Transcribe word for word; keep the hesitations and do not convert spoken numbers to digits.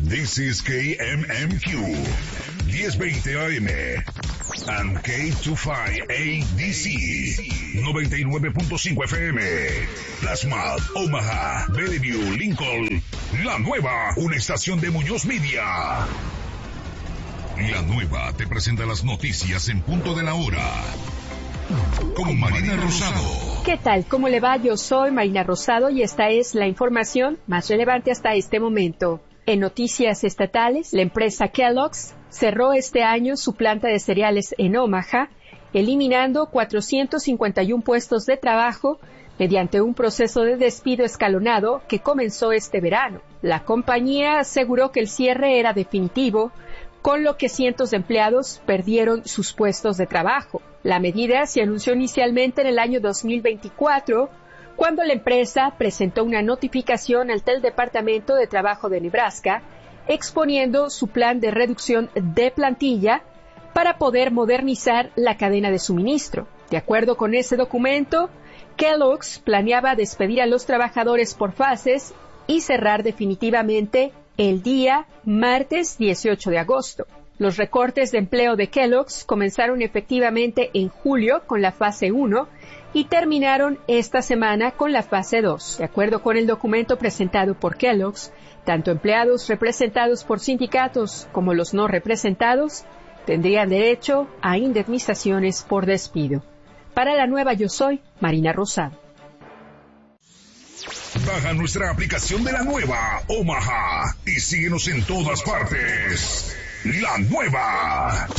This is K M M Q, diez veinte A M, and K veinticinco A D C, noventa y nueve punto cinco F M, Plasma, Omaha, Bellevue, Lincoln, La Nueva, una estación de Muñoz Media. La Nueva te presenta las noticias en punto de la hora. Con Marina Rosado. ¿Qué tal? ¿Cómo le va? Yo soy Marina Rosado y esta es la información más relevante hasta este momento. En noticias estatales, la empresa Kellogg's cerró este año su planta de cereales en Omaha, eliminando cuatrocientos cincuenta y uno puestos de trabajo mediante un proceso de despido escalonado que comenzó este verano. La compañía aseguró que el cierre era definitivo, con lo que cientos de empleados perdieron sus puestos de trabajo. La medida se anunció inicialmente en el año dos mil veinticuatro, cuando la empresa presentó una notificación ante el Departamento de Trabajo de Nebraska, exponiendo su plan de reducción de plantilla para poder modernizar la cadena de suministro. De acuerdo con ese documento, Kellogg's planeaba despedir a los trabajadores por fases y cerrar definitivamente el día martes dieciocho de agosto. Los recortes de empleo de Kellogg's comenzaron efectivamente en julio con la fase uno y terminaron esta semana con la fase dos. De acuerdo con el documento presentado por Kellogg's, tanto empleados representados por sindicatos como los no representados tendrían derecho a indemnizaciones por despido. Para La Nueva, yo soy Marina Rosado. Baja nuestra aplicación de La Nueva, Omaha, y síguenos en todas partes. La Nueva.